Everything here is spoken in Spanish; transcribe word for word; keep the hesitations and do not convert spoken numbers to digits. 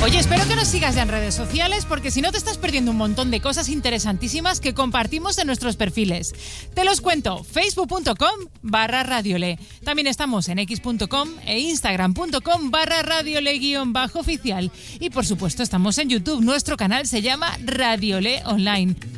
Oye, espero que nos sigas ya en redes sociales, porque si no te estás perdiendo un montón de cosas interesantísimas que compartimos en nuestros perfiles. Te los cuento, facebook.com barra radiole. También estamos en x.com e instagram.com barra radiole guión bajo oficial. Y por supuesto estamos en YouTube, nuestro canal se llama Radiole Online.